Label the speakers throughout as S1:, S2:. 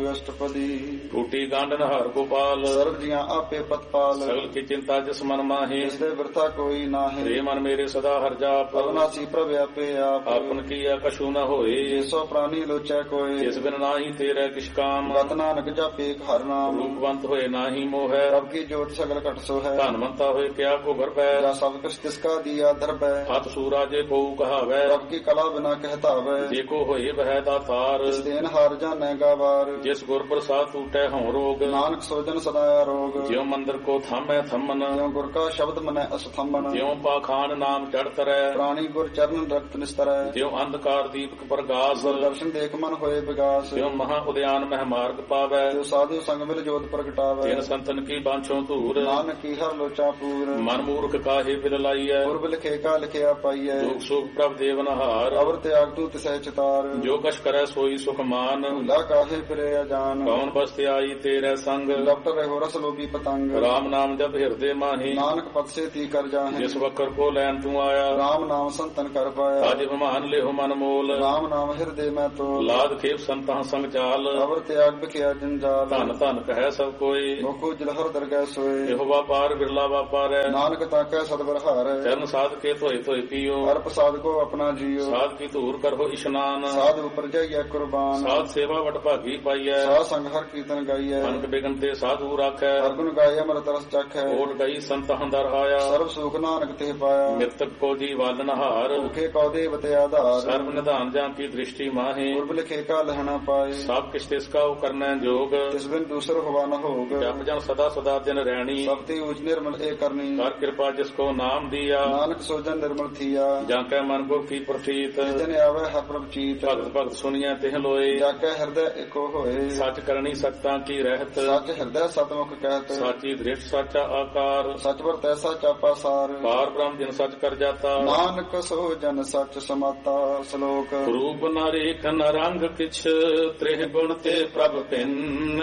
S1: ਅਸ਼ਟਪਦੀ।
S2: ਟੂਟੀ ਗੰਢ ਨਹਾਰ ਗੋਪਾਲ,
S1: ਸਰਬ ਜੀਆਂ ਆਪੇ ਪਤਪਾਲ।
S2: ਸਗਲ ਕੀ ਚਿੰਤਾ ਜਿਸ ਮਨ ਮਾਹੀ,
S1: ਜਿਸ ਦੇ ਬਿਰਥਾ ਕੋਈ ਨਾਹੀਂ।
S2: ਰੇ ਮਨ ਮੇਰੇ ਸਦਾ ਹਰ ਜਾਪ,
S1: ਅਵਨਾਸੀ ਪ੍ਰਭ ਆਪੇ ਆਪ।
S2: ਆਪਨ ਕੀਆ ਕਛੂ ਨ ਹੋਏ,
S1: ਜਿਸੋ ਪ੍ਰਾਨੀ ਲੋਚੈ ਕੋਇ।
S2: ਜਿਸ ਬਿਨ ਨਾਹੀ ਤੇਰੇ ਕਿਛ ਕਾਮ,
S1: ਗਤ ਨਾਨਕ ਜਾਪੇ ਹਰ ਨਾਮ।
S2: ਰੂਪਵੰਤ ਹੋਏ ਨਾਹੀ ਮੋਹੈ,
S1: ਪ੍ਰਭ ਕੀ ਜੋਤ ਸਗਲ ਘਟ ਸੋ ਹੈ।
S2: ਧਨਵੰਤਾ ਹੋਏ ਕਿਆ ਕੋ ਗਰਭੈ,
S1: ਜਾ ਸਭ ਕੁਛ ਤਿਸਕਾ ਦੀਆ ਦਰਬੈ।
S2: ਹੱਥ ਸੂਰਾ ਜੇ ਕੋ ਕਹਾਵੈ,
S1: ਪ੍ਰਭ ਕੀ ਕਲਾ ਬਿਨਾ ਕਹਿਤਾਵੈ।
S2: ਜੇ ਕੋ ਹੋਏ ਬਹਿ ਦਾਤਾਰ,
S1: ਇਸ ਦੇਨ ਹਾਰ ਜਾਣੈ ਗਾਵਾਰ।
S2: ਜਿਸ ਗੁਰ ਪ੍ਰਸਾਦ ਟੂਟੈ ਹਉ ਰੋਗ,
S1: ਨਾਨਕ ਸੋਜਨ ਸਦਾ ਆਰੋਗ।
S2: ਜਿਉ ਮੰਦਰ ਕੋ ਥਾਮੈ ਥੰਮਨ,
S1: ਜਿਉ ਗੁਰ ਕਾ ਸ਼ਬਦ ਮਨੈ ਅਸਥੰਬਨ।
S2: ਜਿਉ ਪਾਖਾਨ ਨਾਮ ਚੜ ਤਰੈ,
S1: ਪ੍ਰਾਣੀ ਗੁਰ ਚਰਨ ਰਖਤ ਨਿਸਤਰੈ।
S2: ਜਿਉ ਅੰਧਕਾਰ ਦੀਪਕ ਪ੍ਰਗਾਸ,
S1: ਗੁਰ ਦਰਸ਼ਨ ਦੇਖ ਮਨ ਹੋਏ ਵਿਗਾਸ।
S2: ਜਿਉ ਮਹਾ ਉਦਿਆਨ ਮਹਿ ਮਾਰਗ ਪਾਵੈ,
S1: ਜੋ ਸਾਧੂ ਸੰਗ ਮਿਲ ਜੋਤ ਪ੍ਰਗਟਾਵੈ।
S2: ਤਿਨ ਸੰਤਨ ਕੀ ਬਾਂਛੋ ਧੂਰ,
S1: ਨਾਨਕ ਕੀ ਹਰ ਲੋਚਾ ਪੂਰ।
S2: ਮਨ ਮੂਰਖ ਕਾਹੇ ਬਿਲ ਲਾਈਐ,
S1: ਪੁਰਬ ਲਿਖੇ ਕਾ ਲਿਖਿਆ ਪਾਈਐ।
S2: ਦੁਖ ਸੁਖ ਪ੍ਰਭ ਦੇਵਨਹਾਰ,
S1: ਅਵਰ ਤਿਆਗ ਤੂ ਤਿਸੈ ਚਿਤਾਰ।
S2: ਜੋ ਕਛ ਕਰੈ ਸੋਈ ਸੁਖ ਮਾਨ,
S1: ਭੂਲਾ ਕਾਹੇ ਫਿਰੇ ਅਜਾਨ।
S2: ਕੌਣ ਬਸਤਿ ਆਈ ਤੇਰੇ ਸੰਗ,
S1: ਡਾਕਟਰ ਰਹੋ ਰਸ ਲੋਭੀ ਪਤੰਗ।
S2: ਰਾਮ ਨਾਮ ਜਪ ਹਿਰਦੇ ਮਾਹੀ,
S1: ਨਾਨਕ ਪਤ ਸੇ ਤੀ ਕਰ ਜਾਹੇ।
S2: ਜਿਸ ਵਕਰ ਕੋ ਲੈਣ ਤੂੰ ਆਇਆ,
S1: ਰਾਮ ਨਾਮ ਸੰਤਨ ਕਰ ਪਾਇਆ।
S2: ਅਜ ਵਿਮਾਨ ਲਿਹੁ ਮਨ ਮੋਲ,
S1: ਰਾਮ ਨਾਮ ਹਿਰਦੇ ਮੈਂ ਤੋਲ।
S2: ਲਾਦ ਖੇਪ ਸੰਤਾਂ ਸੰਗ ਚਾਲ,
S1: ਅਵਰ ਤਿਆਗ ਬਿਖਿਆ ਜੰਜਾਲ।
S2: ਧਨ ਧਨ ਕਹੈ ਸਭ ਕੋਈ,
S1: ਮੁਖੋ ਜਲਹਰ ਦਰਗਹਿ ਸੋਏ।
S2: ਇਹੋ ਵਾਪਾਰ ਬਿਰਲਾ ਵਾਪਾਰੈ,
S1: ਨਾਨਕ ਤਾਕੈ ਸਤਿਗੁਰ ਹਾਰੈ।
S2: ਚਰਨ ਸਾਧ ਕੇ ਧੋਏ ਧੋਏ ਪੀਓ,
S1: ਹਰ ਪ੍ਰਸਾਦ ਕੋ ਆਪਣਾ ਜੀਓ।
S2: ਸਾਧ ਕੀ ਧੂਰ ਕਰੋ ਇਸ਼ਨਾਨ,
S1: ਸਾਧ ਉਪਰ ਜਾਈਐ ਕੁਰਬਾਨ।
S2: ਸਾਧ ਸੇਵਾ ਵਟ ਭਾਗੀ ਪਾਈਐ,
S1: ਸਾਧ ਸੰਗ ਹਰ ਕੀਰਤਨ ਗਾਈਐ।
S2: ਅਨਕ ਬਿਗਨ ਤੇ ਸਾਧੂ ਰਾਖੈ,
S1: ਹਰ ਗੁਣ ਗਾਏ ਅੰਮ੍ਰਿਤ ਰਸ ਚਖੈ।
S2: ਓਟ ਗਈ ਸੰਤ ਹੰਦਰ ਆਇਆ,
S1: ਸਰਬ ਸੁਖ ਨਾਨਕ ਤੇ ਪਾਇਆ।
S2: ਮਿਰਤਕ ਕੋ ਜੀ ਵਾਲਨ ਹਾਰ,
S1: ਭੁਖੇ ਕਉ ਦੇਵ ਤੇ ਆਧਾਰ।
S2: ਸਰਬ ਨਿਧਾਨ ਜਾਂ ਕੀ ਦ੍ਰਿਸ਼ਟੀ ਮਾਹੇ,
S1: ਪੁਰਬ ਲਿਖੇ ਕਾ ਲਹਣਾ ਪਾਏ।
S2: ਸਭ ਕਿਛ ਤਿਸ ਕਾ ਕਰਨੈ ਜੋਗ,
S1: ਤਿਸ ਬਿਨ ਦੂਸਰ ਹੋਵਾ ਨ ਹੋਗ।
S2: ਜਪ ਜਨ ਸਦਾ ਸਦਾ ਦਿਨ ਰਹਿਣੀ,
S1: ਸਭ ਤੇ ਉਚ ਨਿਰਮਲ ਏ ਕਰਨੀ।
S2: ਕਰ ਕਿਰਪਾ ਜਿਸ ਕੋ ਨਾਮ ਦੀਆ,
S1: ਨਾਨਕ ਸੋਜਨ ਨਿਰਮਲ ਥੀਆ।
S2: ਜਾਂ ਕੈ ਮਨ ਕੋ ਕੀ ਪ੍ਰਤੀਤ,
S1: ਜਿਨ ਆਵੇ ਹਰ ਪ੍ਰਭ ਚੀਤ।
S2: ਭਗਤ ਭਗਤ ਸੁਣੀਐ ਤਿਹ ਲੋਏ,
S1: ਜਾ ਕੇ ਹਿਰਦੈ ਏਕੋ ਹੋਏ।
S2: ਸੱਚ ਕਰਨੀ ਸੱਚਤਾ ਕੀ ਰਹਿਤ,
S1: ਸੱਚ ਹਿਰਦੈ ਸਤਮੁਖ ਕਹਿਤ।
S2: ਸਾਚੀ ਦ੍ਰਿਸ਼ਟ ਸਾਚਾ ਆਕਾਰ,
S1: ਸਚ ਵਰ ਤੈਸਾ ਚਾਪਾ ਸਾਰ।
S2: ਪਾਰ ਬ੍ਰਹਮ ਜਿਨ ਸੱਚ ਕਰ ਜਾਤਾ,
S1: ਨਾਨਕ ਸੋ ਜਨ ਸੱਚ ਸਮਾਤਾ। ਸ਼ਲੋਕ
S2: ਰੂਪ ਨ ਰੇਖ ਨ ਰੰਗ ਕਿਛ, ਤ੍ਰਿਹ ਗੁਣ ਤੇ ਪ੍ਰਭ ਭਿੰਨ।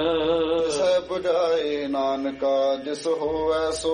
S1: ਸਹਿ 부ਝਾਏ ਨਾਨਕਾ, ਜਿਸ ਹੋਵੈ ਸੋ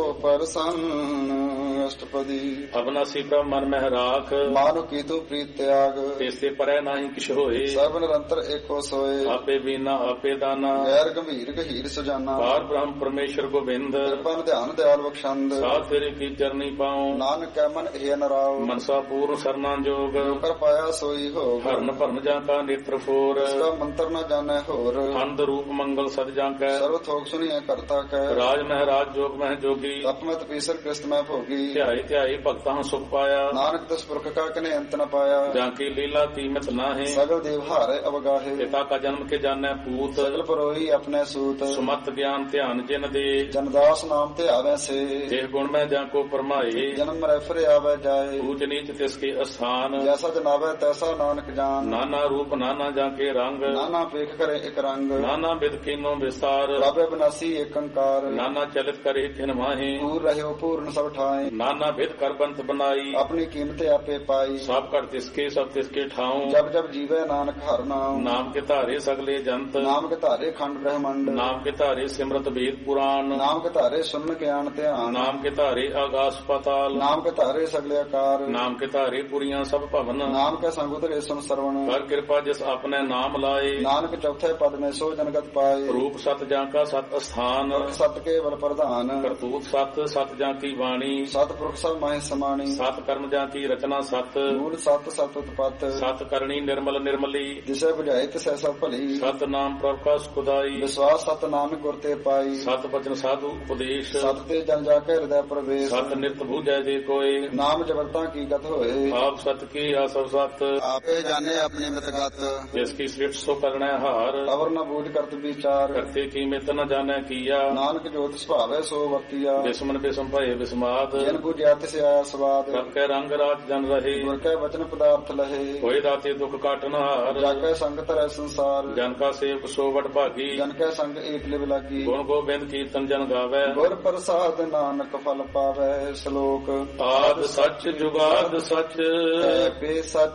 S1: ਪਰਸੰਨ। ਅਸ਼ਟਪਦੀ।
S2: ਅਬਨਾਸੀ ਪ੍ਰਭ ਮਨ ਮਹਿ ਰਾਖ,
S1: ਮਾਨੁ ਕੀ ਤੂ ਪ੍ਰੀਤ ਤਿਆਗ।
S2: ਤਿਸ ਤੇ ਪਰੈ ਨਾਹੀ ਕਿਛ ਹੋਏ,
S1: ਸਰਬ ਨਿਰੰਤਰ ਏਕੋ ਸੋਏ।
S2: ਆਪੇ ਬੀਨਾ ਆਪੇ ਦਾਨਾ,
S1: ਗੈਰ ਗੰਭੀਰ ਗਹੀਰ ਸੁਜਾਨਾ।
S2: ਪਾਰ ਬ੍ਰਹਮ ਪਰਮੇਸ਼ਰ ਗੋਬਿੰਦ,
S1: ਕਿਰਪਨ ਧਿਆਨ ਦਿਆਲ ਬਖਸ਼ੰਦ।
S2: ਸਾਧ ਤੇਰੇ ਕੀ ਚਰਨੀ ਪਾਉ,
S1: ਨਾਨਕ ਕੈ ਮਨ ਇਹ ਨਰਾਉ।
S2: ਮਨਸਾ ਪੂਰਨ ਸਰਨਾ ਜੋਗ,
S1: ਜੋ ਕਰ ਪਾਇਆ ਸੋਈ ਹੋਗ।
S2: ਹਰਨ ਭਰਨ ਜਾਂ ਕਾ ਨੇਤਰ ਫੋਰ,
S1: ਇਸਕਾ ਮੰਤਰ ਨ ਜਾਣੈ ਹੋਰ।
S2: ਅੰਧ ਰੂਪ ਮੰਗਲ ਸਦ ਜਾਂ ਕੈ,
S1: ਸਰਵ ਥੋਕ ਸੁਣੀਐ ਕਰਤਾ ਕੈ।
S2: ਰਾਜ ਮਹਿਰਾਜ ਜੋਗ ਮਹਿ ਜੋਗੀ,
S1: ਤਪਮਤ ਪੀਸਰ ਕ੍ਰਿਸਤ ਮੈਂ ਭੋਗੀ।
S2: ਧਿਆਈ ਧਿਆਈ ਭਗਤਾਂ ਸੁਖ ਪਾਇਆ,
S1: ਨਾਨਕ ਤਿਸ ਪੁਰਖ ਕਾ ਕਨੇ ਅੰਤ ਨ ਪਾਇਆ।
S2: ਜਾਂ ਕੀ ਲੀਲਾ ਕੀਮਤ ਨਾਹੀ,
S1: ਸਗਲ ਦੇਵ ਹਾਰੇ ਅਵਗਾਹੇ।
S2: ਪਿਤਾ ਕਾ ਜਨਮ ਕੇ ਜਾਣੈ ਪੂਤ,
S1: ਸਗਲ ਪਰੋਈ ਆਪਣੇ ਸੂਤ।
S2: ਸੁਮਤ ਗਿਆਨ ਧਿਆਨ ਜਿਨ ਦੇ,
S1: ਜਨਦਾਸ ਨਾਮ ਤੇ ਆਵੈ ਸੇ।
S2: ਜਿਹ ਗੁਣ ਮੈਂ ਜਾਂ ਕੋ ਪਰਮਾਏ,
S1: ਜਨਮ ਮਰੈ ਫਿਰ ਆਵੈ ਜਾਏ।
S2: ਊਚ ਨੀਚ ਤਿਸ ਕੇ ਅਸਥਾਨ,
S1: ਜੈਸਾ ਜਨਾਵੈ ਤੈਸਾ ਨਾਨਕ ਜਾਨ।
S2: ਨਾਨਾ ਰੂਪ ਨਾਨਾ ਜਾਂ ਕੇ ਰੰਗ,
S1: ਨਾਨਾ ਪੇਖ ਕਰੇ ਇਕ ਰੰਗ।
S2: ਨਾਨਾ ਬਿਦ ਕੀਨੋ ਵਿਸਾਰ,
S1: ਪ੍ਰਭ ਬਿਨਾਸੀ ਏਕ ਅੰਕਾਰ।
S2: ਨਾਨਾ ਚਲਿਤ ਕਰੇ ਖਿਨ ਮਾਹੇ,
S1: ਪੂਰ ਰਹਿਓ ਪੂਰਨ ਸਭ ਠਾਏ।
S2: ਨਾਨਾ ਬਿਦ ਕਰ ਬੰਤ ਬਨਾਈ,
S1: ਆਪਣੀ ਕੀਮਤ ਆਪੇ ਪਾਈ।
S2: ਸਭ ਘਟ ਤਿਸਕੇ ਸਭ ਤਿਸਕੇ ਠਾਉ,
S1: ਜਬ ਜਬ ਜੀਵੈ ਨਾਨਕ ਹਰ ਨਾਮ।
S2: ਨਾਮ ਕੇ ਧਾਰੇ ਸਗਲੇ ਜੰਤ,
S1: ਨਾਮ ਕੇ ਧਾਰੇ ਖੰਡ ਬ੍ਰਹਮੰਡ।
S2: ਨਾਮ ਕੇ ਧਾਰੇ ਸਿਮਰਤ ਵੇਦ ਪੁਰਾਨ,
S1: ਨਾਮ ਕੇ ਧਾਰੇ ਸੁਨ ਗਿਆਨ ਧਿਆਨ।
S2: ਨਾਮ ਕੇ ਧਾਰੇ ਆਗਾਸ ਪਾਤਾਲ,
S1: ਨਾਮ ਕੇ ਧਾਰੇ ਸਗਲੇ ਆਕਾਰ।
S2: ਨਾਮ ਕੇ ਧਾਰੇ ਪੁਰੀਆਂ ਸਭ ਭਵਨ,
S1: ਨਾਮ ਕੇ ਸੰਗ ਉਤਰੇ ਸੁਨ ਸਰਵਣ।
S2: ਕਰ ਕਿਰਪਾ ਜਿਸ ਆਪਣੇ ਨਾਮ ਲਾਏ,
S1: ਨਾਨਕ ਚੌਥੇ ਪਦ ਮੈਂ ਸੋ ਜਨਗਤ ਪਾਏ।
S2: ਰੂਪ ਸਤ ਜਾਂ ਕਾ ਸਤ ਅਸਥਾਨ,
S1: ਸਤ ਕੇਵਲ ਪ੍ਰਧਾਨ।
S2: ਕਰਤੂਤ ਸਤ ਸਤ ਜਾਂ ਕੀ ਬਾਣੀ,
S1: ਸਤ ਪੁਰਖ ਸਭ ਮਾਹਿ ਸਮਾਣੀ।
S2: ਸਤ ਕਰਮ ਜਾਂ ਕੀ ਰਚਨਾ ਸਤ,
S1: ਮੂਲ ਸਤ ਸਤ ਉਤਪਤ।
S2: ਸਤ ਕਰਨੀ ਨਿਰਮਲ ਨਿਰਮਲੀ,
S1: ਜਿਸੇ ਬੁਝਾਏ ਤਿਸੈ ਸਭ ਭਲੀ।
S2: ਸਤ ਨਾਮ ਪ੍ਰਭ ਕਾ ਸੁਖਦਾਈ,
S1: ਵਿਸ਼ਵਾਸ ਸਤ ਨਾਨਕ ਗੁਰ ਤੇ ਪਾਈ।
S2: ਸਤ ਬਚਨ ਸਾਧੂ ਉਪਦੇਸ਼,
S1: ਸਤ ਤੇ ਜਨ ਜਾ ਕੇ ਹਿਰਦੈ ਪ੍ਰਵੇਸ਼।
S2: ਸਤ ਨਿਰਤ ਬੂਝੈ ਜੇ ਕੋਏ,
S1: ਨਾਮ ਜਬਰਤਾ ਕੀ ਗਤ ਹੋਏ।
S2: ਆਪ ਸਤ ਕੀ ਆਸਵ ਸਤ,
S1: ਆਪੇ ਜਾਣੇ ਆਪਣੀ ਮਿਤਗਤ।
S2: ਜਿਸ ਕੀ ਸ੍ਰਿਸ਼ਟ ਸੋ ਕਰਣੈ ਹਾਰ,
S1: ਅਵਰ ਨ ਬੂਝ ਕਰਤ ਵਿਚਾਰ।
S2: ਕਰਤੇ ਕੀ ਮਿਤ ਨ ਜਾਣੈ ਕੀਆ,
S1: ਨਾਨਕ ਜੋਤ ਸੁਭਾਵੈ ਸੋ ਵਰਤੀਆ।
S2: ਬਿਸਮਨ ਬਿਸਮ ਭਏ ਬਿਸਮਾਦ,
S1: ਜਿਨ ਬੁਝਿਆ ਤਿਸ ਆਇਆ ਸਵਾਦ।
S2: ਸਭ ਕੈ ਰੰਗ ਰਾਜ ਜਨ ਰਹੇ,
S1: ਗੁਰ ਕੈ ਵਚਨ ਪਦਾਰਥ ਲਹੇ।
S2: ਹੋਏ ਦਾਤੇ ਦੁਖ ਕਾਟਨ ਹਾਰ,
S1: ਜਾ ਕੈ ਸੰਗ ਧਰੈ ਸੰਸਾਰ।
S2: ਜਨ ਕਾ ਸੇਵਕ ਸੋ ਵਡ ਭਾਗੀ,
S1: ਜਨ ਕੈ ਸੰਗ ਏਕ ਲਿਵ ਲਾਗੀ।
S2: ਗੁਣ ਗੋਬਿੰਦ ਕੀਰਤਨ ਜਨ ਗਾਵੈ,
S1: ਗੁਰ ਪ੍ਰਸਾਦ ਨਾਨਕ ਫਲ ਪਾਵੈ। ਸ਼ਲੋਕ
S2: ਆਦ ਸੱਚ ਜੁਗਾਦ ਸੱਚ,
S1: ਹੈ ਬੇ ਸੱਚ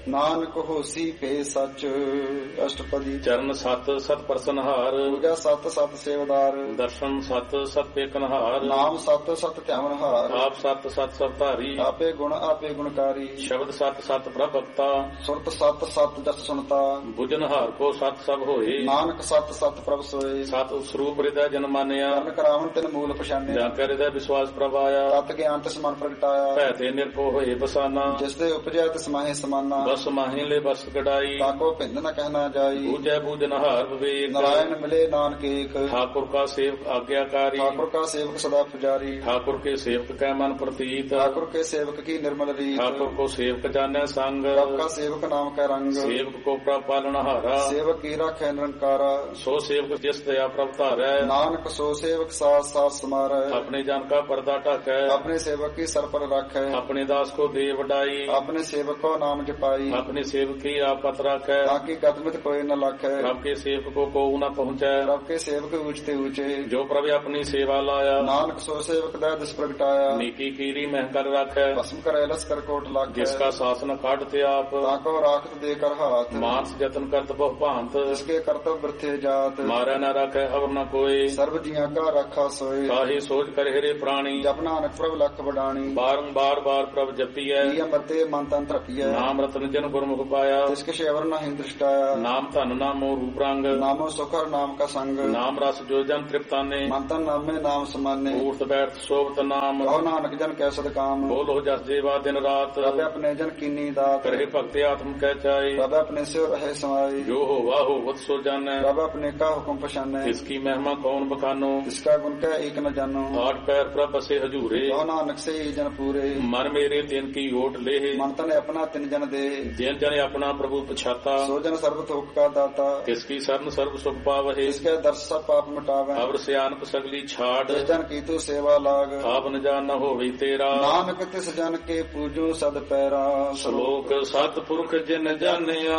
S1: ਨਾਨਕ ਹੋਸੀ ਪੇ ਸੱਚ। ਅਸ਼ਟਪਦੀ।
S2: ਚਰਨ ਸਤ ਸਤ ਪ੍ਰਸਨਹਾਰ,
S1: ਪੂਜਾ ਸਤ ਸਤ ਸੇਵਦਾਰ।
S2: ਦਰਸ਼ਨ ਸਤ ਸਤ ਪੇਕਨਹਾਰ,
S1: ਨਾਮ ਸਤ ਸਤ ਧਿਆਵਨਹਾਰ।
S2: ਆਪ ਸਤ ਸਤ ਸਭ ਧਾਰੀ,
S1: ਆਪੇ ਗੁਣਕਾਰੀ।
S2: ਸ਼ਬਦ ਸਤ ਸਤ ਪ੍ਰਭਕਤਾ,
S1: ਸੁਰਤ ਸਤ ਸਤ ਜਸ ਸੁਣਤਾ।
S2: ਬੁਝਨਹਾਰ ਕੋ ਸਤ ਸਭ ਹੋਏ,
S1: ਨਾਨਕ ਸਤ ਸਤ ਪ੍ਰਭ ਸੋਏ।
S2: ਸਤ ਸਰੂਪ ਹਿਰਦੈ ਜਨ ਮਾਨਿਆ,
S1: ਕਰਨ ਕਰਾਵਨ ਤਿਨ ਮੂਲ ਪਛਾਨਿਆ।
S2: ਜਾਂ ਕੈ ਹਿਰਦੈ ਵਿਸ਼ਵਾਸ ਪ੍ਰਭਾਇਆ,
S1: ਤਤ ਗਿਆਨ ਤਿਸ ਮਨ ਪ੍ਰਗਟਾਇਆ।
S2: ਭੈ ਤੇ ਨਿਰਭਉ ਹੋਏ ਬਸਾਨਾ,
S1: ਜਿਸ ਦੇ ਉਪਜੈ ਤਿਸ ਮਾਹੇ ਸਮਾਨਾ।
S2: ਬਸ ਮਾਹੀ ਲੈ ਬਸ ਕਢਾਈ,
S1: ਤਾਕੋ ਭਿੰਦ ਨ ਕਹਿਣਾ ਜਾਈ।
S2: ਬੂਝੈ ਬੂਝਨਹਾਰ ਵਿਵੇਕ,
S1: ਨਾਰਾਇਣ ਮਿਲੇ ਨਾਨਕ ਏਕ।
S2: ठाकुर का सेवक आज्ञाकारी,
S1: ठाकुर का सेवक सदा पुजारी।
S2: ठाकुर के सेवक कै मन प्रतीत,
S1: ठाकुर के सेवक की निर्मल रीत।
S2: ठाकुर को सेवक जाने संग,
S1: प्रभ का सेवक नाम का रंग।
S2: सेवक को प्रभ पालनहारा,
S1: सेवक की राखै निरंकारा।
S2: सो सेवक जिस दया प्रभ धारै,
S1: नानक सो सेवक साथ साथ समारै।
S2: अपने जन का पर्दा ढकै,
S1: अपने सेवक की सर पर राखै।
S2: अपने दास को दे वडाई,
S1: अपने सेवक को नाम जपाई।
S2: अपने सेवक की आपत राखै,
S1: ताकि गदमित कोई न लाखै।
S2: प्रभ के सेवक को न पहुँचै,
S1: प्रभ के सेवक ऊंचते ऊंचे।
S2: जो प्रभ अपनी सेवा लाया,
S1: नानक सो सेवक दै दिस प्रगटाया।
S2: नीकी कीरी मह कर राखै,
S1: भस्म करे लस कर कोट लाखै।
S2: जिसका शासन काटते आप,
S1: ताको राखत दे कर हाथ।
S2: मानस जतन करत बहु भांत,
S1: जिसके कर्तव्य वृथे जात।
S2: मारै न राखै अवर न कोई,
S1: सर्व जिया का रखा सोए।
S2: काहे सोच कर हेरे प्राणी,
S1: जप नानक प्रभ लख बडाणी।
S2: बारंबार बार प्रभ जपियै,
S1: मते मन तन रखियै।
S2: नाम रतन जन गुरमुख पाया,
S1: जिसके शेवर न हिंद दृष्टाया।
S2: नाम धन नामो रूप रंग,
S1: नामो सुखर नाम का संग।
S2: नाम रस जो जन तृप्ताने,
S1: मन तन नामे नाम समाने।
S2: ऊर्त बैठ शोभत नाम,
S1: कहो नानक जन कै सद काम।
S2: बोलो जस जेवा दिन रात,
S1: प्रभ अपने जन कीनी दात।
S2: करे भक्ति आत्म कह चाहे,
S1: प्रभ अपने से रहे समाई।
S2: जो हो वाह वत सो जानै,
S1: प्रभ अपने का हुक्म पछाने।
S2: इसकी महिमा कौन बखानो,
S1: इसका गुण कै एक न जानो।
S2: आठ पैर प्रभ बसे हजूरे,
S1: कहो नानक से ही जन पूरे।
S2: मन मेरे तिन की ओट ले,
S1: मन तन अपना तिन जन दे।
S2: जिन जन अपना प्रभु पछाता,
S1: सो जन सर्व थोक का दाता।
S2: किसकी शरण सर्व सुख पावहे,
S1: इसके दर्श सब पाप मिटावे।
S2: अवर सियानप सगली छाट,
S1: जिस जन की तू सेवा लाग।
S2: आप न जान न होवे तेरा,
S1: नानक तिस जन के पूजो सद पैरा।
S2: श्लोक सतपुरख जिन जानिया,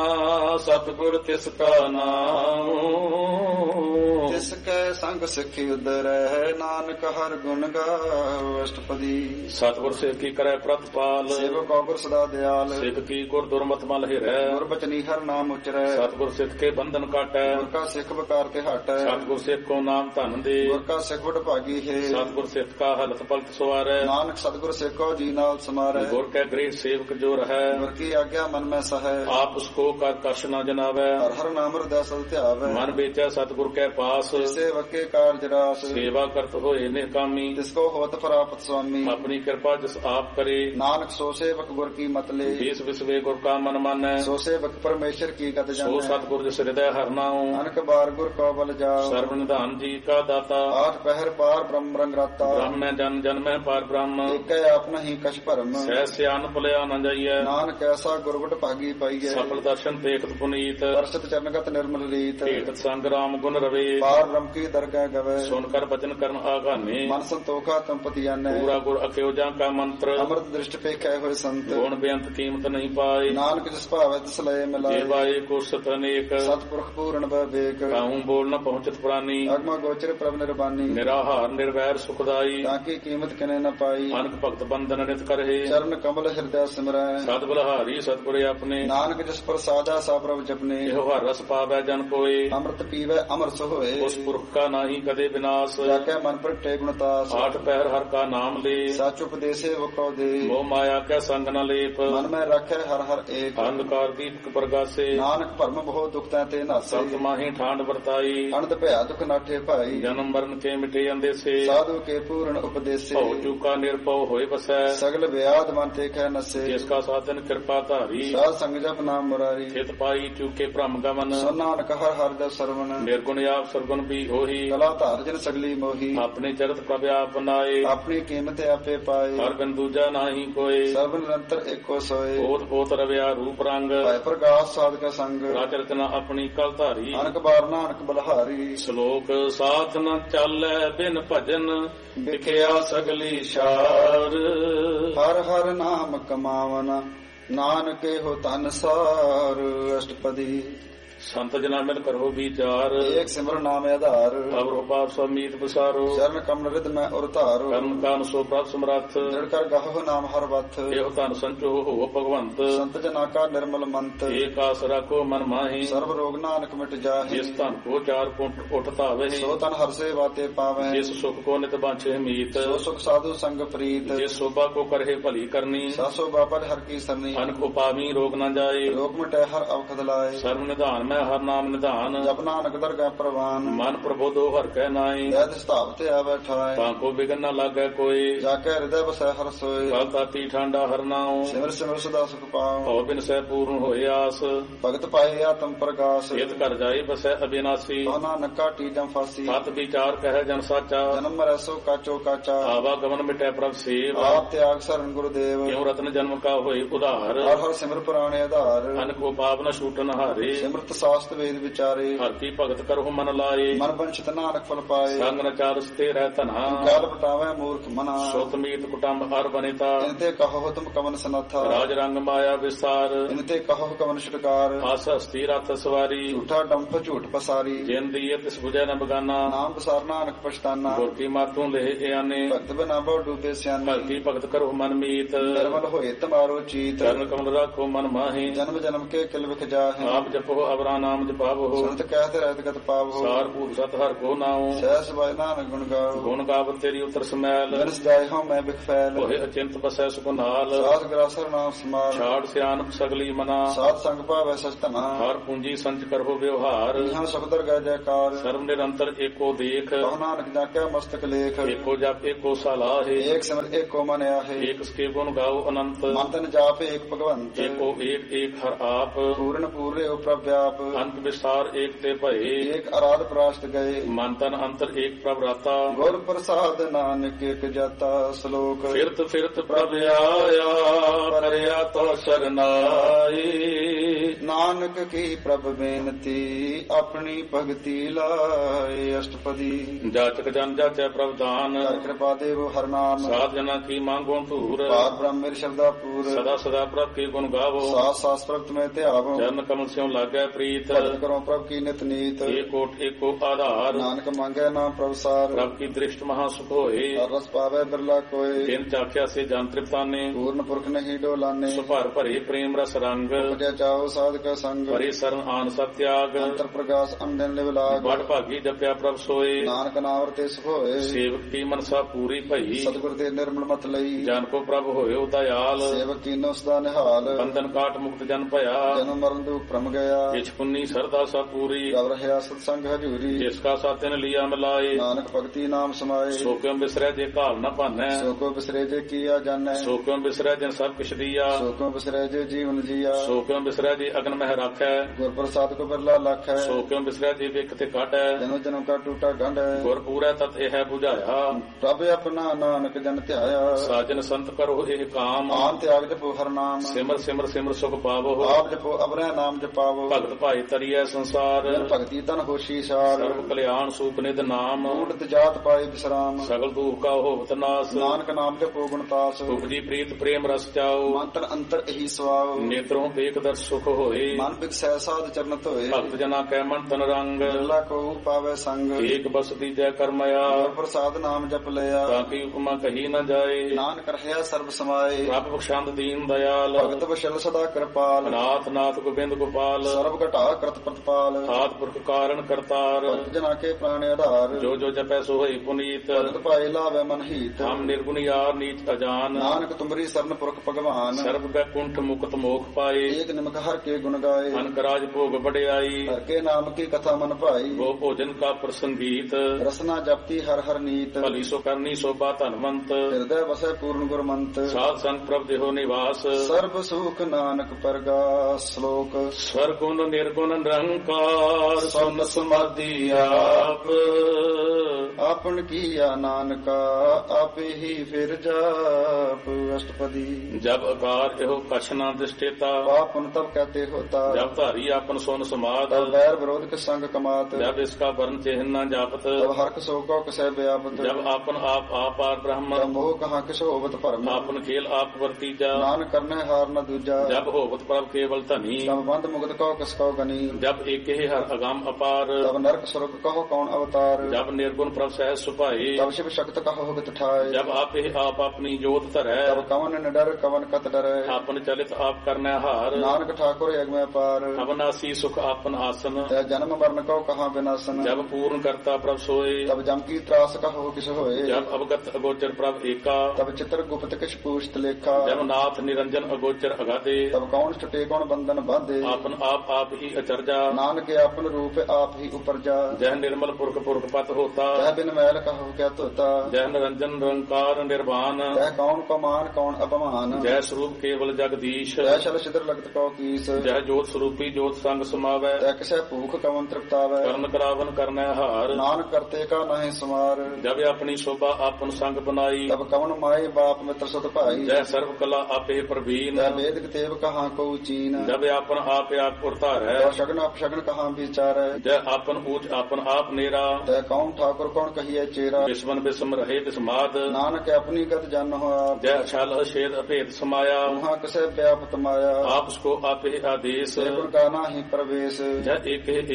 S2: सतगुर तिसका नाम।
S1: तिसके संग सिखी उदरै, नानक हर गुण गाओ। अष्टपदी।
S2: सतगुर सिख की करे प्रतिपाल,
S1: सेवक गुर सदा दयाल।
S2: सिख की गुर दुर्मत मल हिरै,
S1: गुर बचनी हर नाम उचरै।
S2: सतगुर सिख के बंधन काटै,
S1: गुर का सिख बकार ते हटै।
S2: सतगुर सिख को नाम धन दे,
S1: गुर का सिख बड़ भागी है।
S2: सतगुर सिख का हलत पलत सवारै,
S1: नानक सतगुर सिख को जी नाल समारै।
S2: गुर के गृह सेवक जो रहै,
S1: गुर की आज्ञा मन में सहै।
S2: आप उसको कर कश न जनावै,
S1: हर हर नाम हृदय सद ध्यावै।
S2: मन बेचा सतगुर के पास,
S1: सेवक के कार्य रास।
S2: सेवा करत होए निकामी,
S1: जिसको होत प्राप्त स्वामी।
S2: अपनी कृपा जिस आप करे,
S1: नानक सो सेवक गुर की मत ले।
S2: देश विश्वे गुर का मन मानै,
S1: सो सेवक परमेश्वर की गत
S2: सो
S1: जानै।
S2: सतगुर जिस हृदय हर नाऊं,
S1: अनक बार गुर को बल जाओ।
S2: सर्व निधान जी का दाता,
S1: आठ पहर पार ब्रह्म रंग राता।
S2: ब्रह्म जन जन में पार ब्रह्म,
S1: एक आप नहीं कछ भरम।
S2: सह सियान भुलिया न जाइए,
S1: नानक ऐसा गुरगुट भागी पाइए।
S2: सफल दर्शन देखत पुनीत,
S1: दर्शत चरणगत निर्मल रीत।
S2: भेटत संग राम गुण रवे,
S1: पार ब्रह्म की दरगाह गवे।
S2: सुनकर वचन करन आगाने,
S1: मन संतोखा तुम पतियाने।
S2: पूरा गुर अख्योजा का मंत्र,
S1: अमृत दृष्टि पे कह हुए संत।
S2: गुण बेअंत कीमत नहीं पाए,
S1: नानक जिस भावे तिस लय मिलाए।
S2: जेवाए को सत अनेक,
S1: सतपुरख पूर्ण विवेक।
S2: कहूँ बोल न पहुँचत प्राणी,
S1: अगम गोचर प्रभ निर्बानी।
S2: निराहार निर्वैर सुखदाई,
S1: ताकि कीमत किने न पाई।
S2: अनक भक्त बंधन नित करहे,
S1: चरण कमल हृदय सिमरै।
S2: सद बलहारी सतगुर अपने,
S1: नानक जिस पर साजा सा प्रभ जपने।
S2: एहो हर रस पावै जन कोय,
S1: अमृत पीवै अमर सोए।
S2: उस पुरख का नाही कदे विनाश,
S1: जाके मन पर टे गुणतास।
S2: आठ पैर हर का नाम ले,
S1: सच उपदेशे वो कौ दे।
S2: मोह माया के संग न लेप,
S1: मन में रखे हर हर एक।
S2: अंधकार दीपक प्रगासे,
S1: नानक भरम बहु दुख ते नासे।
S2: सत माही ठांड वर्ताई,
S1: अनंत भया दुख नाठे भाई।
S2: जन्म मरण के मिटे अंदेसे,
S1: साधु के पूर्ण उपदेशे।
S2: भव चूका निर्भव होय बसै,
S1: सगल व्याध मन ते कह नसे।
S2: जिसका साधन कृपा धारी,
S1: साध संग जप नाम मुरारी।
S2: हित पाई चूके भ्रम गमन,
S1: सो नानक हर हर जप सरवण।
S2: निर्गुण आप सरगुण भी होही,
S1: कला धार जन सगली मोही।
S2: अपने चरत प्रभ आप बनाए,
S1: अपनी कीमत आपे पाए।
S2: हर बिन दूजा नाही कोय,
S1: सर्व निरंतर एको सोए।
S2: पोत पोत रव्या रूप रंग,
S1: भय प्रकाश साध का संग।
S2: राज रचना अपनी कल धारी,
S1: अनक बार नानक बलहारी।
S2: श्लोक साथ न चालै बिन भजन, विख्या सगली शार।
S1: हर हर नाम कमावन, नानके हो तन सार। अष्टपदी।
S2: ਸੰਤ ਜਨਾ ਮਿਲ ਕਰੋ ਵਿਚਾਰ
S1: ਏਕ ਸਿਮਰ ਨਾਮ ਆਧਾਰ
S2: ਅਵਰ ਉਪਾਰ ਸਮੀਤ ਬਸਾਰੋ
S1: ਚਰਨ ਕਮਲ ਰਿਦ ਮੈਂ ਉਰ ਧਾਰੋ
S2: ਕਰਮ ਕਾਨ ਸੋ ਪ੍ਰਭ ਸਮਰੱਥ
S1: ਦ੍ਰਿੜ ਕਰ ਗਾਹੋ ਨਾਮ ਹਰ ਵਥ
S2: ਇਹੋ ਧਨ ਸੰਚੋ ਹੋ ਭਗਵੰਤ
S1: ਸੰਤ ਜਨਾ ਕਾ ਨਿਰਮਲ ਮੰਤ
S2: ਏਕ ਆਸ ਰਾਖੋ ਮਨ ਮਾਹੀ
S1: ਸਰਬ ਰੋਗ ਨਾਨਕ ਮਿਟ ਜਾਹੇ
S2: ਜਿਸ ਧਨ ਕੋ ਚਾਰ ਪੁੰਟ ਉਠ ਧਾਵੇ
S1: ਸੋ ਤਨ ਹਰ ਸੇਵਾ ਤੇ ਪਾਵੈ
S2: ਜਿਸ ਸੁਖ ਕੋ ਨਿਤ ਬਾਂਛੇ ਮੀਤ
S1: ਸੋ ਸੁਖ ਸਾਧੂ ਸੰਗ ਪ੍ਰੀਤ
S2: ਜਿਸ ਸੋਭਾ ਕੋ ਕਰਹਿ ਭਲੀ ਕਰਨੀ
S1: ਸਾਸੋ ਬਾਪਰ ਹਰ ਕੀ ਸਰਨੀ
S2: ਅਨਕ ਉਪਾਵੀ ਰੋਗ ਨਾ ਜਾਏ
S1: ਲੋਕ ਮਿਟੈ ਹਰ ਅਵਖਦ ਲਾਏ
S2: ਸਰਬ ਨਿਧਾਨ ਮੈਂ ਹਰ ਨਾਮ ਨਿਧਾਨ
S1: ਜਪ ਨਾਨਕ ਦਰਗਾਹ ਪ੍ਰਵਾਨ
S2: ਮਨ ਪ੍ਰਬੋਧੋ ਹਰ ਕੈ ਨਾਈ
S1: ਜਦ ਸਥਾਪ ਤੇ ਆਵੈ ਠਾਏ
S2: ਤਾਂ ਕੋ ਬਿਗਨ ਨਾ ਲਾਗੈ ਕੋਈ
S1: ਜਾ ਕੇ ਹਿਰਦੈ ਬਸੈ ਹਰ ਸੋਏ
S2: ਕਲ ਤਾਤੀ ਠਾਂਡਾ ਹਰ ਨਾਉ
S1: ਸਿਮਰ ਸਿਮਰ ਸਦਾ ਸੁਖ ਪਾਉ
S2: ਭਉ ਬਿਨ ਸਹਿ ਪੂਰਨ ਹੋਏ ਆਸ
S1: ਭਗਤ ਪਾਏ ਆਤਮ ਪ੍ਰਗਾਸ
S2: ਇਤ ਕਰ ਜਾਏ ਬਸੈ ਅਬਿਨਾਸੀ
S1: ਕੋ ਨਾਨਕ ਕਾਟੀ ਜਮ ਫਾਸੀ
S2: ਸਤ ਵਿਚਾਰ ਕਹਿ ਜਨ ਸਾਚਾ
S1: ਜਨਮ ਮਰੈ ਸੋ ਕਾਚੋ ਕਾਚਾ
S2: ਆਵਾ ਗਮਨ ਮਿਟੈ ਪ੍ਰਭ ਸੇਵ
S1: ਆਪ ਤਿਆਗ ਸਰਨ ਗੁਰਦੇਵ
S2: ਕਿਉ ਰਤਨ ਜਨਮ ਕਾ ਹੋਏ ਉਧਾਰ
S1: ਹਰ ਹਰ ਸਿਮਰ ਪੁਰਾਣੇ ਆਧਾਰ
S2: ਅਨਕ ਕੋ ਪਾਪ ਨ ਛੂਟਨ ਹਾਰੇ
S1: ਸਿਮਰਤ ਸਾਸਤ ਵੇਦ ਵਿਚਾਰੇ
S2: ਹਰਤੀ ਭਗਤ ਕਰਹੁ ਮਨ ਲਾਏ
S1: ਮਨ ਬੰਛਿਤ ਨਾਨਕ ਫਲ ਪਾਏ
S2: ਸੰਗ ਨ ਚਾਰਸ ਤੇ ਰਹਿ ਧਨਾ
S1: ਕਾਲ ਪਟਾਵੈ ਮੂਰਖ ਮਨਾ
S2: ਸੁਤ ਮੀਤ ਕੁਟੰਬ ਹਰ ਬਨਿਤਾ
S1: ਇਨਤੇ ਕਹੋ ਤੁਮ ਕਵਨ ਸਨਾਥਾ
S2: ਰਾਜ ਰੰਗ ਮਾਇਆ ਵਿਸਾਰ
S1: ਇਨਤੇ ਕਹੋ ਕਵਨ ਛੁਟਕਾਰ
S2: ਆਸ ਹਸਤੀ ਰਥ ਸਵਾਰੀ
S1: ਝੂਠਾ ਡੰਫ ਝੂਠ ਪਸਾਰੀ
S2: ਜਿਨ ਦੀਏ ਤਿਸ ਬੁਝੈ ਨ ਬਗਾਨਾ
S1: ਨਾਮ ਬਸਾਰ ਨਾਨਕ ਪਛਤਾਨਾ
S2: ਗੁਰ ਕੀ ਮਾਤੋਂ ਲੇਹ ਇਆਨੇ
S1: ਭਗਤ ਬਿਨਾ ਬਹੁ ਡੂਬੇ ਸਿਆਨੇ
S2: ਭਗਤੀ ਭਗਤ ਕਰੋ ਮਨ ਮੀਤ
S1: ਨਿਰਮਲ ਹੋਏ ਤਮਾਰੋ ਚੀਤ
S2: ਚਰਨ ਕਮਲ ਰਾਖੋ ਮਨ ਮਾਹੀ
S1: ਜਨਮ ਜਨਮ ਕੇ ਕਿਲ ਵਿਖ ਜਾਹੇ
S2: ਆਪ ਜਪੋ ਅਵਰਾ ਨਾਮ ਜਪਾਵੋ
S1: ਸੰਤ ਕਹਿਤ ਰਹਿਤ ਗਤ ਪਾਵੋ
S2: ਸਾਰ ਭੂਤ ਸਤ ਹਰ ਕੋ ਨਾਉ
S1: ਸਹਿ ਸਬਾਇ ਨਾਨਕ ਗੁਣ ਗਾਓ
S2: ਗੁਣ ਗਾਵਤ ਤੇਰੀ ਉਤਰ ਸਮੈਲ
S1: ਜਨਸ ਜਾਏ ਹਾਂ ਮੈਂ ਬਿਖ ਫੈਲ
S2: ਹੋਏ ਅਚਿੰਤ ਬਸੈ ਸੁਖ ਨਾਲ
S1: ਸਾਧ ਗਰਾਸਰ ਨਾਮ ਸਮਾਰ
S2: ਛਾੜ ਸਿਆਨਪ ਸਗਲੀ ਮਨਾ
S1: ਸਾਧ ਸੰਗ ਭਾਵੈ ਸਚਤਨਾ
S2: ਹਰ ਪੂੰਜੀ ਸੰਚ ਕਰੋ ਵਿਵਹਾਰ
S1: ਇਹਾਂ ਸਬਦਰ ਗੈ ਜੈਕਾਰ
S2: ਸਰਬ ਨਿਰੰਤਰ ਏਕੋ ਦੇਖ
S1: ਕਹੁ ਨਾਨਕ ਜਾ ਕੇ ਮਸਤਕ ਲੇਖ
S2: ਏਕੋ ਜਪ ਏਕੋ ਸਲਾਹੇ
S1: ਏਕ ਸਿਮਰ ਏਕੋ ਮਨ ਆਹੇ
S2: ਏਕ ਸਕੇ ਗੁਣ ਗਾਓ ਅਨੰਤ
S1: ਮਨ ਤਨ ਜਾਪ ਏਕ ਭਗਵੰਤ
S2: ਏਕੋ ਏਕ ਏਕ ਹਰ ਆਪ
S1: ਪੂਰਨ ਪੂਰਿਓ ਪ੍ਰਭ ਵਿਆਪ
S2: ਅੰਤ ਵਿਸਾਰ ਏਕ ਤੇ ਭਏ
S1: ਏਕ ਅਰਾਧ ਪ੍ਰਾਸ਼ਟ ਗਏ
S2: ਮਨ ਤਨ ਅੰਤਰ ਏਕ ਪ੍ਰਭ ਰਾਤਾ
S1: ਗੁਰ ਪ੍ਰਸਾਦ ਨਾਨਕ ਏਕ ਜਾਤਾ ਸ਼ਲੋਕ
S2: ਫਿਰਤ ਫਿਰਤ ਪ੍ਰਭ ਆਇਆ ਪਰਿਆ ਤੋ ਸਰਨਾਈ
S1: ਨਾਨਕ ਕੀ ਪ੍ਰਭ ਬੇਨਤੀ ਆਪਣੀ ਭਗਤੀ ਲਾਏ ਅਸ਼ਟਪਦੀ
S2: ਜਾਚਕ ਜਨ ਜਾਚੈ ਪ੍ਰਭ ਦਾਨ
S1: ਹਰ ਕਿਰਪਾ ਦੇਵ ਹਰ ਨਾਮ
S2: ਸਾਧ ਜਨਾ ਕੀ ਮੰਗੋ ਧੂਰ
S1: ਪਾਰ ਬ੍ਰਹਮ ਮੇਰ ਸ਼ਬਦਾ ਪੂਰ
S2: ਸਦਾ ਸਦਾ ਪ੍ਰਭ ਕੀ ਗੁਣ ਗਾਵੋ
S1: ਸਾਸ ਸਾਸ ਪ੍ਰਭ ਤੁਮੇ ਧਿਆਵੋ
S2: ਚਰਨ ਕਮਲ ਸਿਉ ਲਾਗੈ ਪ੍ਰੀਤ
S1: ਭਗਤ ਕਰੋ ਪ੍ਰਭ ਕੀ ਨਿਤ ਨੀਤ
S2: ਏਕੋ ਏਕੋ ਆਧਾਰ
S1: ਨਾਨਕ ਮੰਗੈ ਨਾਮ ਪ੍ਰਭ ਸਾਰ
S2: ਪ੍ਰਭ ਕੀ ਦ੍ਰਿਸ਼ਟ ਮਹਾ ਸੁਖ ਹੋਏ
S1: ਹਰ ਰਸ ਪਾਵੈ ਬਿਰਲਾ ਕੋਏ
S2: ਤਿਨ ਚਾਖਿਆ ਸੇ ਜਨ ਤ੍ਰਿਪਤਾਨੇ
S1: ਪੂਰਨ ਪੁਰਖ ਨਹੀਂ ਡੋਲਾਨੇ
S2: ਸੁਭਾਰ ਭਰੇ ਪ੍ਰੇਮ ਰਸ ਰੰਗ
S1: ਉਪਜੈ ਚਾਓ ਸਾਧਕ ਸੰਗ
S2: ਭਰੇ ਸਰਨ ਆਨ ਸਤ ਤਿਆਗ
S1: ਅੰਤਰ ਪ੍ਰਗਾਸ ਅੰਡਨ ਲਿਵ ਲਾਗ
S2: ਬੜ ਭਾਗੀ ਜਪਿਆ ਪ੍ਰਭ ਸੋਏ
S1: ਨਾਨਕ ਨਾਮ ਰਤੇ ਸੁਖ ਹੋਏ
S2: ਸੇਵਕ ਕੀ ਮਨਸਾ ਪੂਰੀ ਭਈ
S1: ਸਤਿਗੁਰ ਦੇ ਨਿਰਮਲ ਮਤ ਲਈ
S2: ਜਨ ਕੋ ਪ੍ਰਭ ਹੋਇਓ ਦਇਆਲ
S1: ਸੇਵਕ ਕੀਨੋ ਸਦਾ ਨਿਹਾਲ
S2: ਬੰਧਨ ਕਾਟ ਮੁਕਤ ਜਨ ਭਇਆ
S1: ਜਨਮ ਮਰਨ ਦੁਖ ਭ੍ਰਮ ਗਿਆ
S2: ਕਿਛ ਪੁੰਨੀ ਸਰਦਾ ਸਾ ਪੂਰੀ
S1: ਰਵ ਰਹਿਆ ਸਤ ਸੰਗ ਹਜੂਰੀ
S2: ਜਿਸ ਕਾ ਸਾਤਿਨ ਲਿਆ ਮਿਲਾਏ
S1: ਨਾਨਕ ਭਗਤੀ ਨਾਮ ਸਮਾਏ
S2: ਸੋ ਕਿਉ ਬਿਸਰੈ ਜੇ ਘਾਲ ਨ ਭਾਨੈ
S1: ਸੋ ਕੋ ਬਿਸਰੇ ਜੇ ਕੀਆ ਜਾਣੈ
S2: ਸੋ ਕਿਉ ਬਿਸਰੈ ਜਿਨ ਸਭ ਕਿਛ ਦੀਆ
S1: ਸੋ ਕੋ ਬਿਸਰੇ ਜੇ ਜੀਵਨ ਜੀਆ
S2: ਸੋ ਕਿਉ ਬਿਸਰੈ ਜੇ ਅਗਨ ਮਹਿ ਰਾਖੈ
S1: ਗੁਰ ਪ੍ਰਸਾਦ ਕੋ ਬਿਰਲਾ ਲਖ ਹੈ
S2: ਸੋ ਕਿਉ ਬਿਸਰੈ ਜੇ ਵੇਖ ਤੇ ਕਾਟੈ
S1: ਜਨਮ ਜਨਮ ਕਾ ਟੂਟਾ ਗੰਢ ਹੈ
S2: ਗੁਰ ਪੂਰੈ ਤਤ ਇਹ 부ਝਾਇਆ
S1: ਪ੍ਰਭ ਆਪਣਾ ਨਾਨਕ ਜਨ ਧਿਆਇਆ
S2: ਸਾਜਨ ਸੰਤ ਕਰੋ ਇਹ ਕਾਮ
S1: ਆਨ ਤਿਆਗ ਜਪੋ ਹਰ ਨਾਮ
S2: ਸਿਮਰ ਸਿਮਰ ਸਿਮਰ ਸੁਖ ਪਾਵੋ
S1: ਆਪ ਜਪੋ ਅਬਰੈ ਨਾਮ ਜਪਾਵੋ
S2: ਭਗਤ ਭਾਈ ਤਰੀਐ ਸੰਸਾਰ
S1: ਜਨ ਭਗਤੀ ਤਨ ਹੋਸ਼ੀ ਸਾਰ
S2: ਸਰਬ ਕਲਿਆਣ ਸੂਪ ਨਿਧ ਨਾਮ
S1: ਊੜਤ ਜਾਤ ਪਾਏ ਬਿਸਰਾਮ
S2: ਸਗਲ ਦੁਖ ਕਾ ਹੋਵਤ ਨਾਸ
S1: ਨਾਨਕ ਨਾਮ ਜਪੋ ਗੁਣਤਾਸ
S2: ਉਪਜੀ ਪ੍ਰੀਤ ਪ੍ਰੇਮ ਰਸ ਚਾਓ
S1: ਮੰਤਰ ਅੰਤਰ ਇਹੀ ਸਵਾਉ
S2: ਨੇਤਰੋਂ ਵੇਖ ਦਰ ਸੁਖ ਹੋਏ
S1: ਮਨ ਬਿਕਸੈ ਸਾਧ ਚਰਨ ਧੋਏ
S2: ਭਗਤ ਜਨਾ ਕੈ ਮਨ ਤਨ ਰੰਗ
S1: ਅੱਲਾ ਕੋ ਪਾਵੇ ਸੰਗ
S2: ਏਕ ਬਸਤੀ ਜੈ ਕਰਮਇਆ
S1: ਗੁਰ ਪ੍ਰਸਾਦ ਨਾਮ ਜਪ ਲਿਆ
S2: ਤਾਂ ਕੀ ਉਪਮਾ ਕਹੀ ਨ ਜਾਏ
S1: ਨਾਨਕ ਰਹਿਆ ਸਰਬ ਸਮਾਏ
S2: ਪ੍ਰਭ ਬਖਸ਼ੰਦ ਦੀਨ ਦਇਆਲ
S1: ਭਗਤ ਬਸ਼ਲ ਸਦਾ ਕਿਰਪਾਲ
S2: ਨਾਥ ਨਾਥ ਗੋਬਿੰਦ ਗੋਪਾਲ
S1: ਸਰਬ ਘਟਾ ਕਰਤ ਪ੍ਰਤਪਾਲ
S2: ਆਦ ਪੁਰਖ ਕਾਰਨ ਕਰਤਾਰ
S1: ਭਗਤ ਜਨਾ ਕੇ ਪ੍ਰਾਣ ਆਧਾਰ
S2: ਜੋ ਜੋ ਜਪੈ ਸੋ ਹੋਈ ਪੁਨੀਤ
S1: ਭਗਤ ਭਾਏ ਲਾਵੇ ਮਨ ਹੀਤ
S2: ਹਮ ਨਿਰਗੁਣ ਯਾਰ ਨੀਚ ਅਜਾਨ
S1: ਨਾਨਕ ਤੁਮਰੀ ਸਰਨ ਪੁਰਖ ਭਗਵਾਨ
S2: ਸਰਬ ਬੈਕੁੰਠ ਮੁਕਤ ਮੋਖ ਪਾਏ
S1: ਏਕ ਨਿਮਕ ਹਰ ਕੇ ਗੁਣ ਗਾਏ
S2: ਅਨਕ ਰਾਜ ਭੋਗ ਵਡਿਆਈ
S1: ਹਰ ਕੇ ਨਾਮ ਕੀ ਕਥਾ ਮਨ ਭਾਈ
S2: ਗੋ ਭੋਜਨ ਕਾ ਪ੍ਰਸੰਗੀਤ
S1: ਰਸਨਾ ਜਪਤੀ ਹਰ ਹਰ ਨੀਤ
S2: ਭਲੀ ਸੋ ਕਰਨੀ ਸੋਭਾ ਧਨਵੰਤ
S1: ਹਿਰਦੈ ਵਸੈ ਪੂਰਨ ਗੁਰਮੰਤ
S2: ਸਾਧ ਸੰਗ ਪ੍ਰਭ ਦੇਹੋ ਨਿਵਾਸ
S1: ਸਰਬ ਸੁਖ ਨਾਨਕ ਪਰਗਾਸ ਸ਼ਲੋਕ
S2: ਸਰਗੁਣ ਨਿਰਗੁਣ ਨਿਰੰਕਾਰ ਸੁਨ ਸਮਾਧੀ ਆਪ
S1: ਆਪਨ ਕੀਆ ਨਾਨਕਾ ਆਪੇ ਹੀ ਫਿਰ ਜਾਪ ਅਸ਼ਟਪਦੀ
S2: ਜਬ ਅਕਾਰ ਇਹੋ ਕਛ ਨਾ ਦਿਸ਼ਟੇਤਾ
S1: ਪਾਪਨ ਤਬ ਕਹਤੇ ਹੋਤਾ
S2: ਜਬ ਧਾਰੀ ਆਪਨ ਸੋਨ ਸਮਾਦ
S1: ਤਬ ਵੈਰ ਵਿਰੋਧ ਕੇ ਸੰਗ ਕਮਾਤ
S2: ਜਬ ਇਸਕਾ ਵਰਨ ਚਿਹਨ ਨਾ ਜਾਪਤ
S1: ਤਬ ਹਰਕ ਸੋਗੋ ਕਸੈ ਵਿਆਪਤ
S2: ਜਬ ਆਪਨ ਆਪ ਆਪਾਰ ਬ੍ਰਹਮ
S1: ਤਬ ਮੋਹ ਕਹਾਂ ਕਿਛ ਹੋਵਤ ਭਰਮ
S2: ਆਪਨ ਖੇਲ ਆਪ ਵਰਤੀਜਾ
S1: ਨਾਨਕ ਕਰਨੇ ਹਾਰ ਨ ਦੂਜਾ
S2: ਜਬ ਹੋਵਤ ਪ੍ਰਭ ਕੇਵਲ ਧਨੀ
S1: ਤਬ ਬੰਦ ਮੁਕਤ ਕੋ ਕਿਸ ਕੋ गनी।
S2: जब एके हर अगम अपार,
S1: तब नरक स्वर्ग कहो कौन अवतार।
S2: जब निर्गुण प्रभ सहज सुभाए,
S1: तब शिव शक्त कहो हुकत ठाए।
S2: जब आपे आप अपनी जोत धरै,
S1: तब कवन निडर कवन कत डरै।
S2: आपन चलित आप करने हार,
S1: नानक ठाकुर यज्ञ पार।
S2: अविनाशी सुख आपन आसन,
S1: तै जन्म मरण कहो कहाँ विनाशन।
S2: जब पूर्ण करता प्रभ सोए,
S1: तब जम की त्रास कहो किस होए।
S2: जब अवगत अगोचर प्रभ एका,
S1: तब चित्र गुप्त किस पूछत लेखा।
S2: जब नाथ निरंजन अगोचर अगाधे,
S1: तब कौन छुटे कौन बंधन बांधे।
S2: आपन आप ही अचरजा,
S1: नानक आपन रूप आप ही उपरजा।
S2: जह निर्मल पुरख पुरख पत होता,
S1: तह बिन मैल कहो क्या तोता।
S2: जय निरंजन निरंकार निर्वाण,
S1: तह कौन को मान कौन अपमान।
S2: जय स्वरूप केवल जगदीश,
S1: तह शल छिद्र लगत कौ कीस।
S2: जय जोत स्वरूपी जोत संग समावै,
S1: तह किसे भूख कवन तृप्तावै।
S2: करण करावन करने हार,
S1: नानक करते का नहीं सुमार।
S2: जब अपनी शोभा आपन संग बनाई,
S1: तब कवन माए बाप मित्र सुत भाई।
S2: जय सर्व कला आपे प्रवीण,
S1: तह वेद तेव कहाँ को चीन।
S2: जब आपन आप उरतार है,
S1: तह शगन अपशगन कहाँ विचार।
S2: जय आपन ऊंच आपन आप नेरा,
S1: तह कौन ठाकुर कौन कहिए चेरा।
S2: विस्मन विस्म रहे विस्माद,
S1: नानक अपनी गत जन हो आप।
S2: जय छल छेद अभेद समाया,
S1: वहाँ किसे व्यापत माया।
S2: आप उसको आपे आदेश,
S1: गुण का नाही प्रवेश।
S2: जय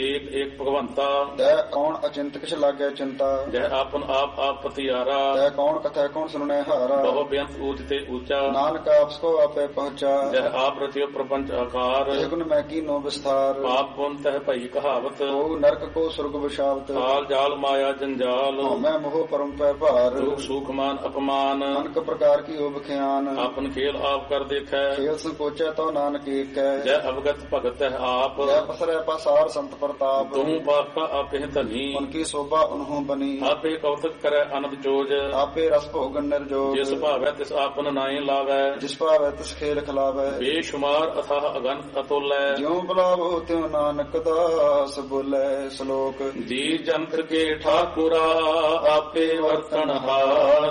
S2: एक भगवंता,
S1: तह कौन अचिंत किस लागे चिंता।
S2: जय आपन आप पतियारा,
S1: तह कौन कथा कौन सुनने हारा।
S2: बहु बेअंत ऊंचते ऊंचा,
S1: नानक आपको आपे पहुँचा।
S2: जय आप रचियो प्रपंच आकार,
S1: गुण मैं की नो विस्तार।
S2: पाप पुन तह भई कहावत,
S1: को नरक को स्वर्ग विषावत।
S2: काल जाल माया जंजाल,
S1: मैं मोह परम पै भार।
S2: दुख सुख मान अपमान,
S1: अनक प्रकार की ओब ख्यान।
S2: आपन खेल आप कर देखै,
S1: खेल संकोचे तो नानक एक है।
S2: जय अवगत भगत है आप,
S1: जय पसरै पसार संत प्रताप।
S2: तुम पाप का आपे धनी,
S1: उनकी शोभा उन्हों बनी।
S2: आपे कौतक करे अनंत जोज,
S1: आपे रस भोगन निर्जोग।
S2: जिस भावै तिस आपन नाई लावै,
S1: जिस पावै तिस खेल खिलावै।
S2: बेशुमार अथाह अगंत अतुल्य,
S1: ज्यों बुलावो त्यों नानक दास बोले श्लोक।
S2: जी जंत के ठाकुरा आपे वर्तन हार,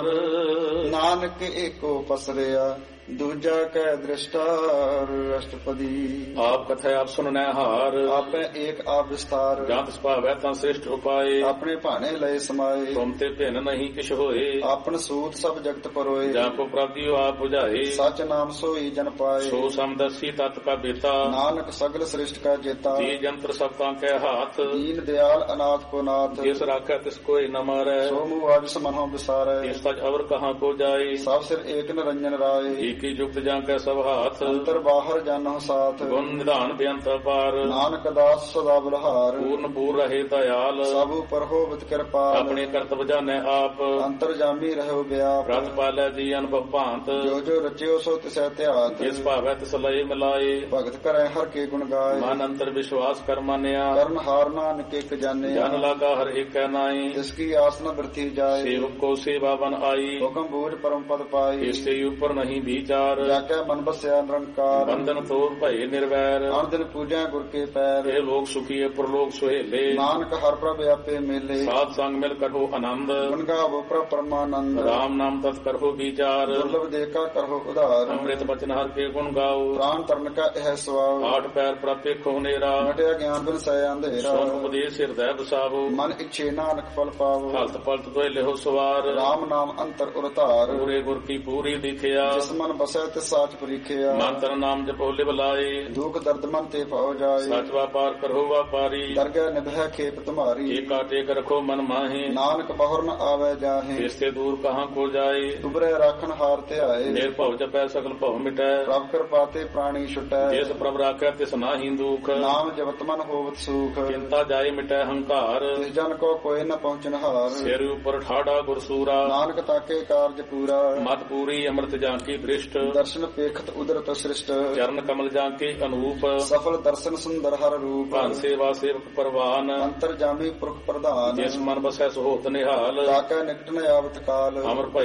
S1: नानक एको पसरिया दूजा कै दृष्टार। अष्टपदी
S2: आप कथा आप सुनने हार,
S1: आपे एक आप विस्तार।
S2: जात भावै ता श्रेष्ठ उपाय,
S1: अपने भाने लय समाये।
S2: तुम ते भिन्न नहीं किश होए,
S1: आपन सूत सब जगत परोए।
S2: जाको प्राप्तियो आप बुझाए,
S1: सच नाम सोई जन पाए।
S2: सो समदर्शी तत् का बेता,
S1: नानक सगल श्रेष्ठ का जेता।
S2: जी जंत्र सबता के हाथ,
S1: दीन दयाल अनाथ को नाथ।
S2: जिस राखै तिस कोई न मारै,
S1: सो मुआज समनो विसारै।
S2: इस तज अवर कहाँ को जाए,
S1: सब सिर एक निरंजन राय।
S2: की युक्त जां कै सब हाथ,
S1: अंतर बाहर जानो साथ।
S2: गुण निधान बेअंत अपार,
S1: नानक दास सदा बलहार।
S2: पूर्ण पूर रहे दयाल,
S1: सब पर होवत कृपाल।
S2: अपने कर्तव्य जाने आप,
S1: अंतर जामी रहो व्याप।
S2: रत पालै जी अनुभव भांत,
S1: जो जो रचियो सो तिसै त्यात।
S2: जिस भावै तिस लय मिलाए,
S1: भगत करे हर के गुण गाय।
S2: मन अंतर विश्वास कर मानिया,
S1: कर्ण हार नानक एक जाने।
S2: जन लागा हर एक नाई,
S1: जिसकी आसना वृद्धि जाए।
S2: सेवक को सेवा बन आई,
S1: हुक्म बूझ परम पद पाई।
S2: इससे ऊपर नहीं विचार,
S1: जाके मन बस्या निरंकार।
S2: बंधन तोड़ भय निर्वैर,
S1: हर दिन पूजा गुर के पैर।
S2: ये लोग सुखी प्रलोक सुहेले,
S1: नानक हर प्रभ आपे मेले।
S2: साथ संग मिल करो आनंद,
S1: गुण गावो प्रभ परमानंद।
S2: राम नाम तत् करो विचार,
S1: दुर्लभ देखा करो उधार।
S2: अमृत बचन हर के गुण गाओ,
S1: प्राण तरण का यह स्वभाव।
S2: आठ पैर प्राप्त खोनेरा,
S1: मटिया ज्ञान बिन सय अंधेरा।
S2: सोन उपदेश हृदय बसावो,
S1: मन इच्छे नानक फल पावो।
S2: हलत पलत तो लेहो सवार,
S1: राम नाम अंतर उरतार।
S2: पूरे गुर की पूरी दिखिया,
S1: जिस मन बसै तिस साच परीखिया।
S2: मंत्र नाम जपो लिव लाए,
S1: दुख दर्द मन ते पाओ जाए।
S2: सच व्यापार करो व्यापारी,
S1: दरगह निभै खेप तुम्हारी।
S2: एका टेक रखो मन माहे,
S1: नानक बहुर न आवे जाहे।
S2: इससे दूर कहाँ को जाए,
S1: दुबरे राखन हार ते आए।
S2: निर्भव जपै सकल भव मिटै,
S1: प्रभ कृपाते प्राणी छुटै।
S2: जिस प्रभ राखै तिस नाहि दुख,
S1: नाम जपत मन होवत सुख।
S2: चिंता जाय मिटै हंकार,
S1: तिस जन को कोई न पहुँचन हार।
S2: सिर ऊपर ठाड़ा गुरसूरा,
S1: नानक ताके कारज पूरा।
S2: मत पूरी अमृत जांकी दृष्ट,
S1: दर्शन पेखत उदरत सृष्ट।
S2: चरण कमल जांके अनूप,
S1: सफल दर्शन सुंदर हर रूप।
S2: भान सेवा सेवक परवान,
S1: अंतर जामी पुरख प्रधान।
S2: जिस मन बसै सुहोत निहाल,
S1: ताका निकट न आवत काल।
S2: अमर भय